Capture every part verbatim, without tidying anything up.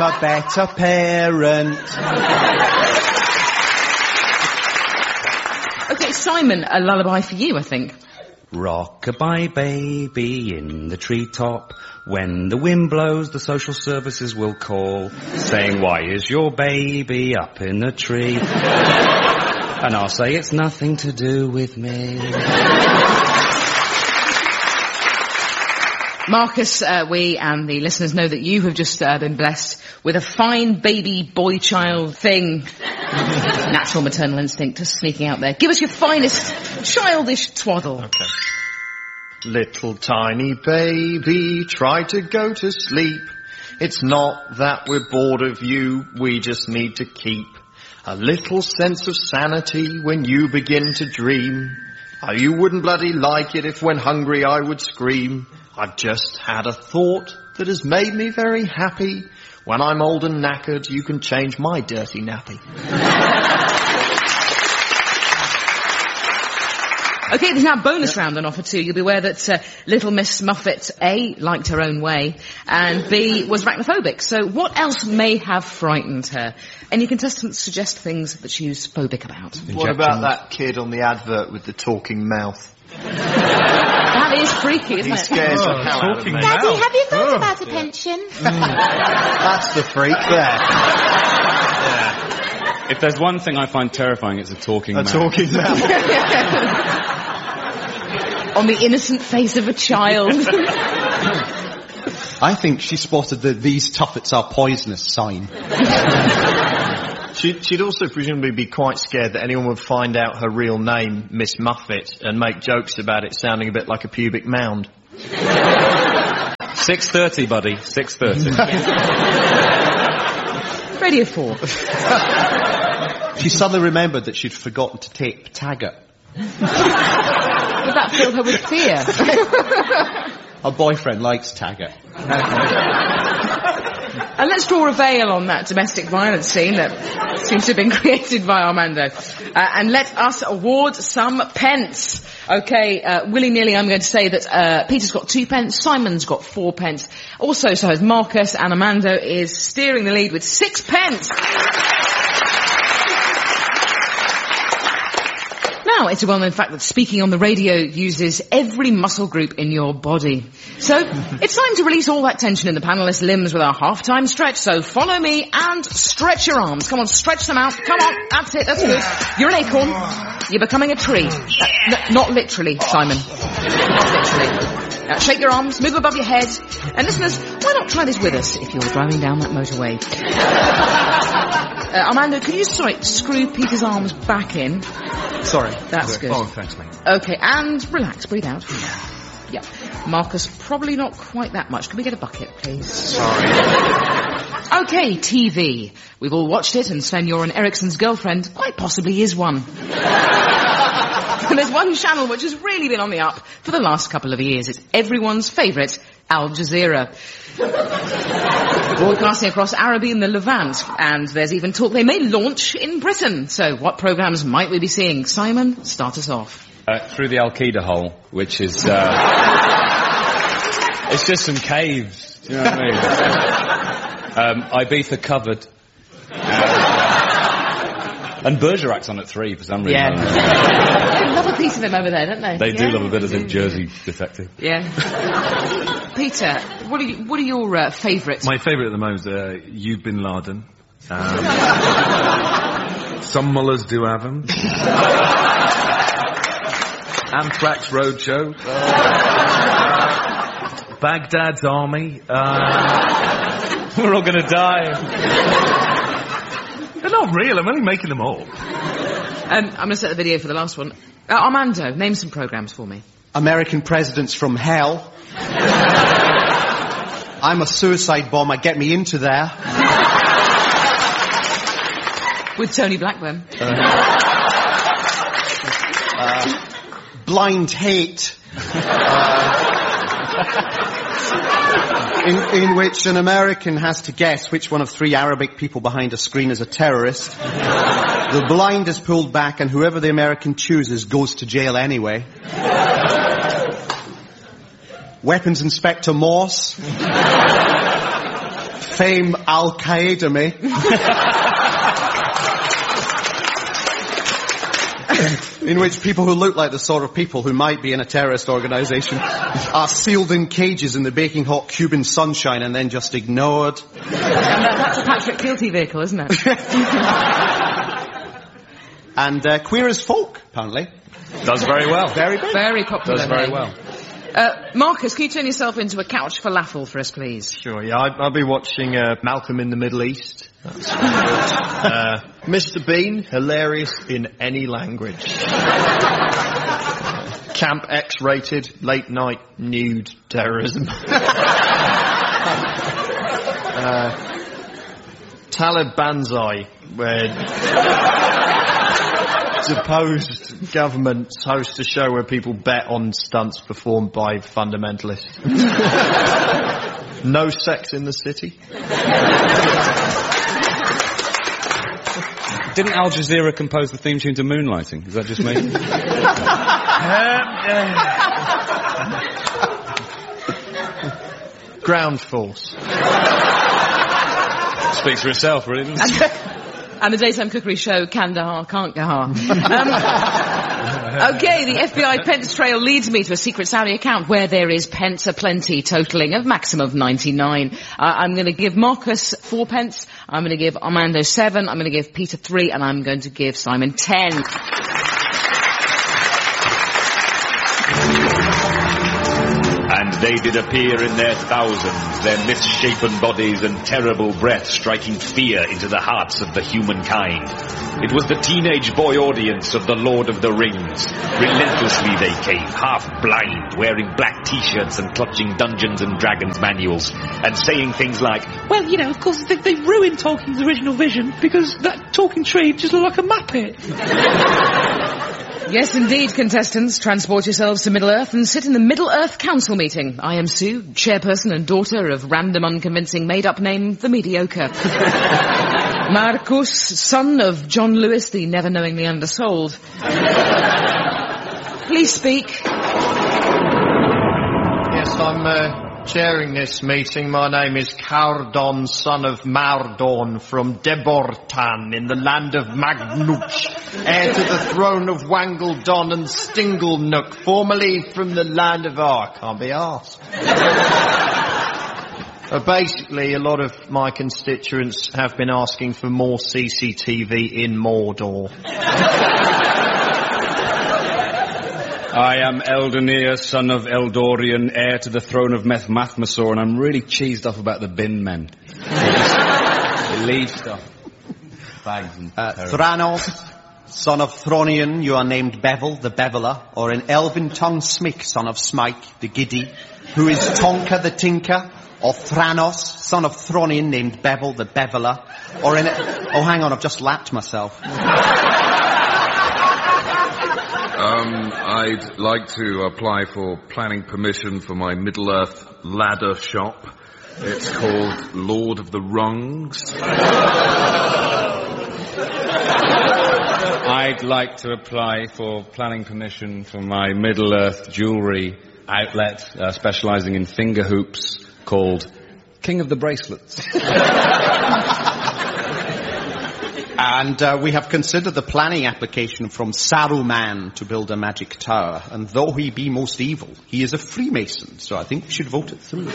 a better parent. Okay, Simon, a lullaby for you, I think. Rock-a-bye baby in the treetop. When the wind blows, the social services will call, saying, why is your baby up in the tree? And I'll say, it's nothing to do with me. Marcus, uh, we and the listeners know that you have just uh, been blessed with a fine baby boy-child thing. Natural maternal instinct just sneaking out there. Give us your finest childish twaddle. Okay. Little tiny baby, try to go to sleep. It's not that we're bored of you, we just need to keep a little sense of sanity when you begin to dream. Oh, you wouldn't bloody like it if when hungry I would scream. I've just had a thought that has made me very happy. When I'm old and knackered, you can change my dirty nappy. Okay, there's now a bonus round on offer too. You'll be aware that uh, little Miss Muffet, A, liked her own way, and B, was arachnophobic. So what else may have frightened her? Any contestants suggest things that she was phobic about? What about that kid on the advert with the talking mouth? That is freaky, isn't he it? He scares oh, the hell out of me. Daddy, Mouth. have you thought oh, about a yeah. pension? Mm. That's the freak there. Yeah. If there's one thing I find terrifying, it's a talking a mouth. A talking mouth. On the innocent face of a child. I think she spotted the "these tuffets are poisonous" sign. She'd, she'd also presumably be quite scared that anyone would find out her real name, Miss Muffet, and make jokes about it sounding a bit like a pubic mound. six thirty, buddy. six thirty. Radio four. She suddenly remembered that she'd forgotten to take Taggart. Would that fill her with fear? Her boyfriend likes Taggart. And let's draw a veil on that domestic violence scene that seems to have been created by Armando. Uh, and let us award some pence. Okay, uh, willy-nilly I'm going to say that uh, Peter's got two pence, Simon's got four pence. Also, so has Marcus, and Armando is steering the lead with six pence. Now, it's a well-known fact that speaking on the radio uses every muscle group in your body. So, it's time to release all that tension in the panellists' limbs with our half-time stretch. So, follow me and stretch your arms. Come on, stretch them out. Come on, that's it, that's good. You're an acorn. You're becoming a tree. Uh, n- not literally, Simon. Not literally. Now, shake your arms, move above your head. And listeners, why not try this with us if you're driving down that motorway? Uh, Armando, could you, sorry, screw Peter's arms back in? Sorry. That's good. Oh, thanks, mate. Okay, and relax, breathe out. Yeah. Marcus, probably not quite that much. Can we get a bucket, please? Sorry. Okay, T V. We've all watched it, and Sven-Göran Eriksson's girlfriend quite possibly is one. And there's one channel which has really been on the up for the last couple of years. It's everyone's favourite, Al Jazeera. Broadcasting across Araby and the Levant, and there's even talk they may launch in Britain. So what programmes might we be seeing? Simon, start us off. Uh, through the Al-Qaeda hole, which is, uh... it's just some caves, do you know what I mean? um, Ibiza covered. Uh, and Bergerac's on at three for some reason. Yeah. They love a piece of him over there, don't they? They yeah. do love a bit of the Jersey detective. Yeah. Peter, what are, you, what are your uh, favourites? My favourite at the moment is uh, You Bin Laden. Um, some mullahs do have them. Anthrax Roadshow. Uh, Baghdad's Army. Uh, We're all going to die. They're not real, I'm only making them all. Um, I'm going to set the video for the last one. Uh, Armando, name some programmes for me. American Presidents from Hell. I'm a suicide bomber, get me into there. With Tony Blackburn. Uh, uh, blind hate. Uh, in, in which an American has to guess which one of three Arabic people behind a screen is a terrorist. The blind is pulled back and whoever the American chooses goes to jail anyway. Weapons Inspector Morse. Fame Al-Qaeda me. In which people who look like the sort of people who might be in a terrorist organisation are sealed in cages in the baking hot Cuban sunshine and then just ignored. And that, that's a Patrick Kielty vehicle, isn't it? And uh, Queer as Folk, apparently. Does very well. Very good. Very popular. Does very name. well. Uh, Marcus, can you turn yourself into a couch falafel for us, please? Sure, yeah, I, I'll be watching uh, Malcolm in the Middle East. That's really good. Uh, Mister Bean, hilarious in any language. Camp X-rated, late night nude terrorism. uh, Talib Banzai, where supposed governments host a show where people bet on stunts performed by fundamentalists. No Sex in the City. Didn't Al Jazeera compose the theme tune to Moonlighting? Is that just me? Ground Force. Speaks for itself, really, doesn't it? And the daytime cookery show, Kandahar, Can't Gahar. Um, okay, the F B I Pence trail leads me to a secret Saudi account where there is pence aplenty, totalling a maximum of ninety-nine. Uh, I'm going to give Marcus four pence, I'm going to give Armando seven, I'm going to give Peter three, and I'm going to give Simon ten. And they did appear in their thousands, their misshapen bodies and terrible breath striking fear into the hearts of the humankind. It was the teenage boy audience of the Lord of the Rings. Relentlessly they came, half blind, wearing black t-shirts and clutching Dungeons and Dragons manuals, and saying things like, well, you know, of course, they, they ruined Tolkien's original vision because that talking tree just looked like a Muppet. Yes, indeed, contestants. Transport yourselves to Middle-earth and sit in the Middle-earth Council meeting. I am Sue, chairperson and daughter of random, unconvincing, made-up name, the Mediocre. Marcus, son of John Lewis, the never-knowingly undersold. Please speak. Yes, I'm uh, chairing this meeting. My name is Cardon, son of Mardon, from Debortan in the land of Magnuch, heir to the throne of Wangledon and Stinglenook, formerly from the land of... Oh, I can't be arsed. uh, basically, a lot of my constituents have been asking for more C C T V in Mordor. I am Eldonir, son of Eldorian, heir to the throne of Methmathmasor, and I'm really cheesed off about the bin men. They leave stuff. Bags and uh, Thranos, son of Thronian, you are named Bevel, the Beveler, or in Elven tongue Smick, son of Smike, the Giddy, who is Tonka, the Tinker, or Thranos, son of Thronian, named Bevel, the Beveler, or in... Oh, hang on, I've just lapped myself. Um, I'd like to apply for planning permission for my Middle-earth ladder shop. It's called Lord of the Rungs. I'd like to apply for planning permission for my Middle-earth jewellery outlet, uh, specialising in finger hoops, called King of the Bracelets. And uh, we have considered the planning application from Saruman to build a magic tower. And though he be most evil, he is a Freemason. So I think we should vote it through.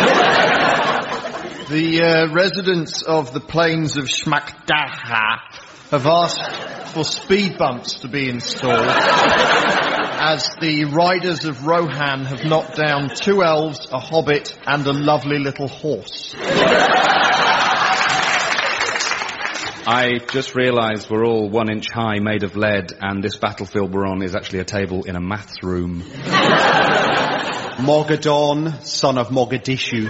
The uh, residents of the plains of Shmakdaha have asked for speed bumps to be installed, as the riders of Rohan have knocked down two elves, a hobbit, and a lovely little horse. I just realised we're all one inch high, made of lead, and this battlefield we're on is actually a table in a maths room. Mogadon, son of Mogadishu.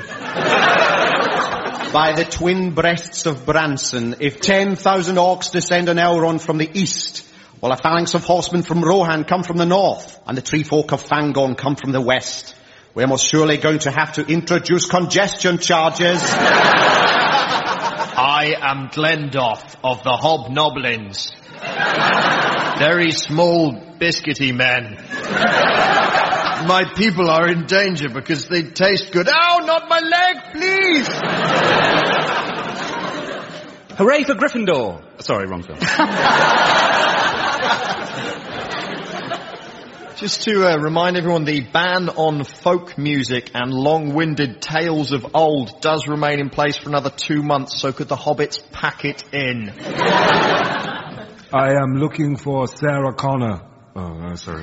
By the twin breasts of Branson, if ten thousand orcs descend on Elrond from the east, while a phalanx of horsemen from Rohan come from the north, and the tree folk of Fangorn come from the west, we're most surely going to have to introduce congestion charges. I am Glendoff of the Hobnoblins. Very small, biscuity men. My people are in danger because they taste good. Ow, not my leg, please! Hooray for Gryffindor! Sorry, wrong film. Just to uh, remind everyone, the ban on folk music and long-winded tales of old does remain in place for another two months, so could the hobbits pack it in? I am looking for Sarah Connor. Oh, no, sorry.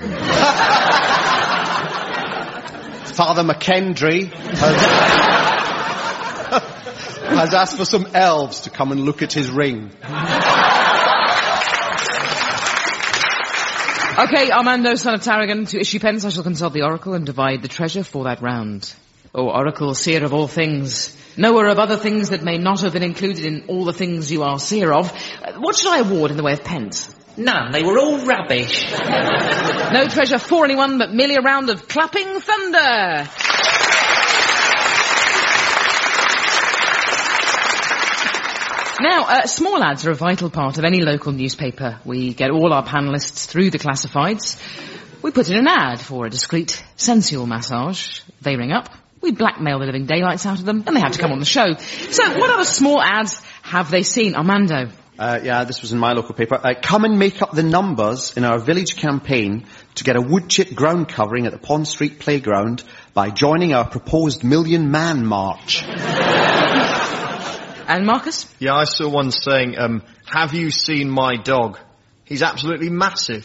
Father McKendry has, has asked for some elves to come and look at his ring. Okay, Armando, son of Tarragon, to issue pence I shall consult the oracle and divide the treasure for that round. O oracle, seer of all things, knower of other things that may not have been included in all the things you are seer of, uh, what should I award in the way of pence? None, they were all rubbish. No treasure for anyone, but merely a round of clapping thunder. Now, uh, small ads are a vital part of any local newspaper. We get all our panellists through the classifieds. We put in an ad for a discreet sensual massage. They ring up. We blackmail the living daylights out of them, and they have to come on the show. So, what other small ads have they seen? Armando? Uh, yeah, this was in my local paper. Uh, come and make up the numbers in our village campaign to get a wood chip ground covering at the Pond Street Playground by joining our proposed Million Man March. And Marcus? Yeah, I saw one saying, um, have you seen my dog? He's absolutely massive.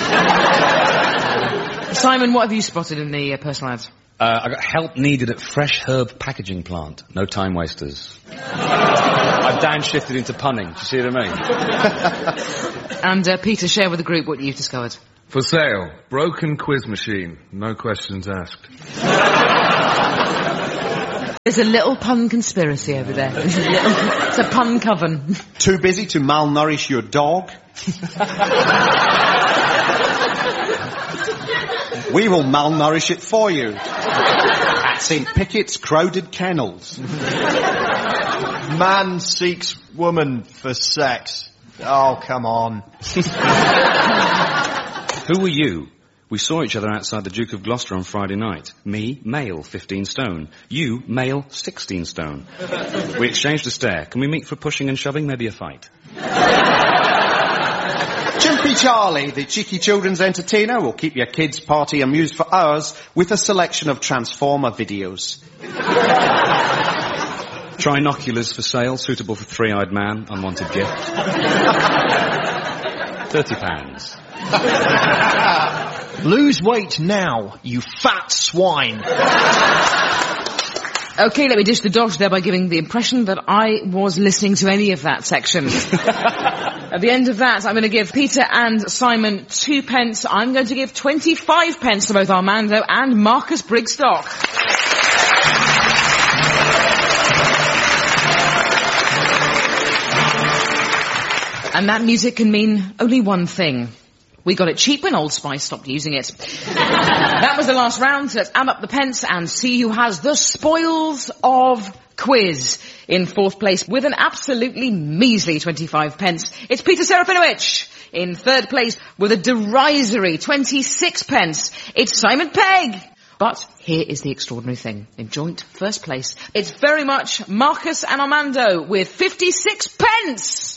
Simon, what have you spotted in the uh, personal ads? Uh, I got help needed at Fresh Herb Packaging Plant. No time wasters. I've downshifted into punning. Do you see what I mean? And uh, Peter, share with the group what you've discovered. For sale, broken quiz machine. No questions asked. There's a little pun conspiracy over there. There's a little, it's a pun coven. Too busy to malnourish your dog? We will malnourish it for you. At Saint Pickett's Crowded Kennels. Man seeks woman for sex. Oh, come on. Who were you? We saw each other outside the Duke of Gloucester on Friday night. Me, male, fifteen stone. You, male, sixteen stone. We exchanged a stare. Can we meet for pushing and shoving? Maybe a fight. Chimpy Charlie, the cheeky children's entertainer, will keep your kids' party amused for hours with a selection of Transformer videos. Trinoculars for sale, suitable for three-eyed man, unwanted gift. Thirty pounds. Lose weight now, you fat swine. Okay, let me dish the dodge there by giving the impression that I was listening to any of that section. At the end of that, I'm going to give Peter and Simon two pence. I'm going to give twenty-five pence to both Armando and Marcus Brigstock. And that music can mean only one thing. We got it cheap when Old Spice stopped using it. That was the last round, so let's add up the pence and see who has the spoils of quiz. In fourth place, with an absolutely measly twenty-five pence, it's Peter Serafinowicz. In third place, with a derisory twenty-six pence, it's Simon Pegg. But here is the extraordinary thing. In joint first place, it's very much Marcus and Armando with fifty-six pence.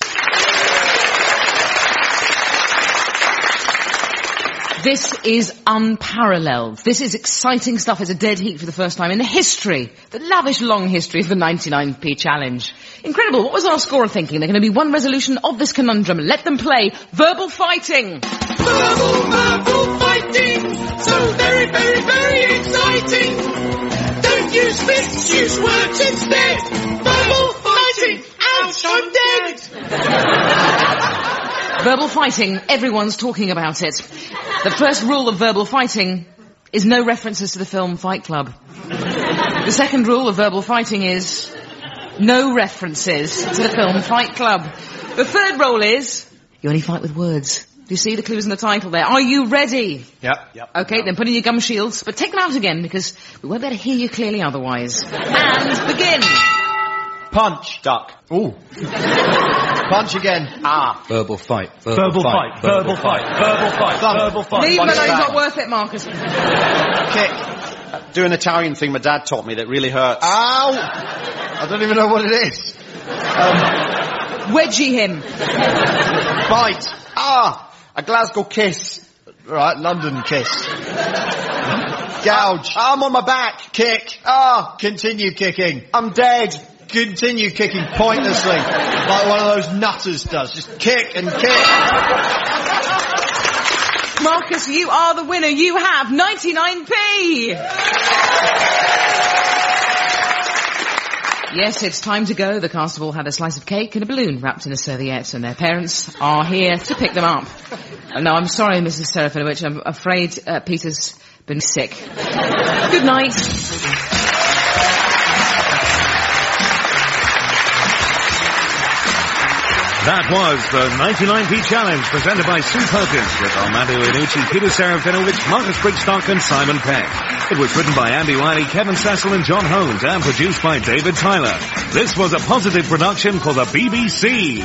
This is unparalleled. This is exciting stuff. It's a dead heat for the first time in the history, the lavish long history of the ninety-nine p challenge. Incredible. What was our scorer thinking? They're going to be one resolution of this conundrum. Let them play verbal fighting. Verbal, verbal fighting. So very, very, very exciting. Don't use fists, use words instead. Verbal fighting. Ouch, I'm dead. Verbal fighting, everyone's talking about it. The first rule of verbal fighting is no references to the film Fight Club. The second rule of verbal fighting is no references to the film Fight Club. The third rule is you only fight with words. Do you see the clues in the title there? Are you ready? Yep. Yep. Okay, yep. Then put in your gum shields, but take them out again because we won't be able to hear you clearly otherwise. And begin. Punch. Duck. Ooh. Punch again. Ah. Verbal fight. Verbal, verbal fight. fight. Verbal fight. Verbal fight. Verbal fight. Leave him alone, it's not worth it, Marcus. Kick. Uh, do an Italian thing my dad taught me that really hurts. Ow! I don't even know what it is. Um, Wedgie him. Bite. Ah, a Glasgow kiss. Right, London kiss. Gouge. I'm on my back. Kick. Ah, continue kicking. I'm dead. Continue kicking pointlessly, like one of those nutters does. Just kick and kick. Marcus, you are the winner. You have ninety-nine p. Yes, it's time to go. The cast have all had a slice of cake and a balloon wrapped in a serviette, and their parents are here to pick them up. Uh, no, I'm sorry, Missus Serafinovich. I'm afraid uh, Peter's been sick. Good night. That was the ninety-nine p Challenge presented by Sue Perkins with Armando Iannucci, Peter Serafinovich, Marcus Brigstock and Simon Peck. It was written by Andy Wiley, Kevin Cecil and John Holmes and produced by David Tyler. This was a positive production for the B B C.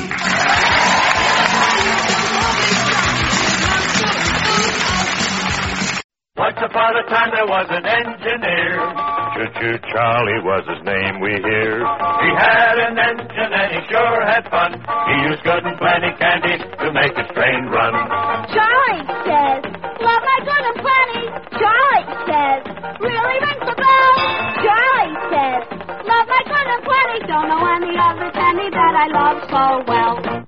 Once upon a time there was an engineer. Choo-choo Charlie was his name, we hear. He had an engine and he sure had fun. He used good and plenty candy to make his train run. Charlie says, love my good and plenty. Charlie says, really rings the bell. Charlie says, love my good and plenty. Don't know any other candy that I love so well.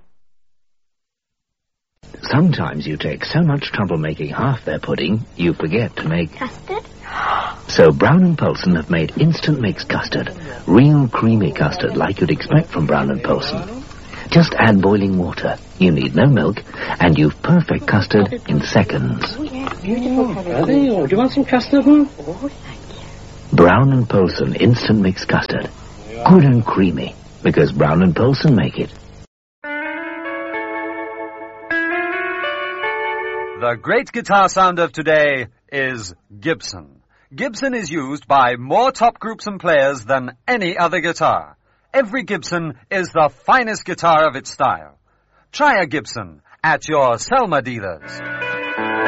Sometimes you take so much trouble making half their pudding, you forget to make... Custard? So Brown and Poulsen have made instant mix custard. Real creamy custard like you'd expect from Brown and Poulsen. Just add boiling water. You need no milk, and you've perfect custard in seconds. Oh, yeah, beautiful. Oh, do you want some custard, hmm? Oh, thank you. Brown and Poulsen instant mix custard. Good and creamy, because Brown and Poulsen make it. The great guitar sound of today is Gibson. Gibson is used by more top groups and players than any other guitar. Every Gibson is the finest guitar of its style. Try a Gibson at your Selma dealers.